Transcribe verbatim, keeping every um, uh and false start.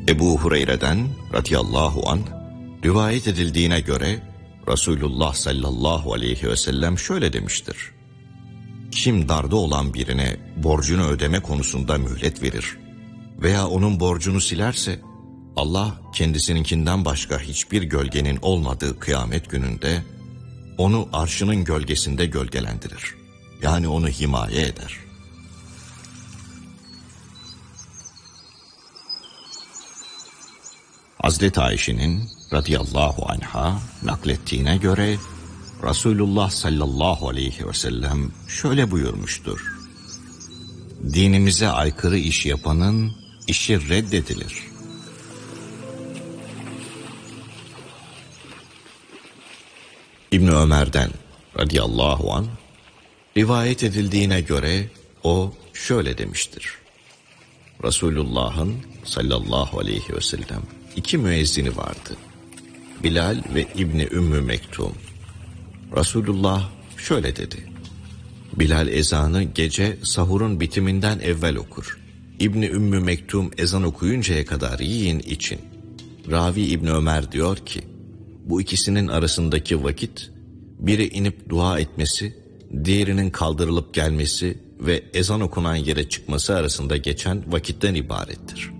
Ebu Hureyre'den radıyallahu anh rivayet edildiğine göre Resulullah sallallahu aleyhi ve sellem şöyle demiştir: kim darda olan birine borcunu ödeme konusunda mühlet verir veya onun borcunu silerse, Allah kendisininkinden başka hiçbir gölgenin olmadığı kıyamet gününde onu arşının gölgesinde gölgelendirir. Yani onu himaye eder. Hazreti Ayşe'nin radıyallahu anha naklettiğine göre Resulullah sallallahu aleyhi ve sellem şöyle buyurmuştur: dinimize aykırı iş yapanın işi reddedilir. İbn Ömer'den radıyallahu anh rivayet edildiğine göre o şöyle demiştir: Resulullah'ın sallallahu aleyhi ve sellem iki müezzini vardı, Bilal ve İbni Ümmü Mektum. Resulullah şöyle dedi: Bilal ezanı gece sahurun bitiminden evvel okur. İbni Ümmü Mektum ezan okuyuncaya kadar yiyin için. Ravi İbni Ömer diyor ki, bu ikisinin arasındaki vakit, biri inip dua etmesi, diğerinin kaldırılıp gelmesi ve ezan okunan yere çıkması arasında geçen vakitten ibarettir.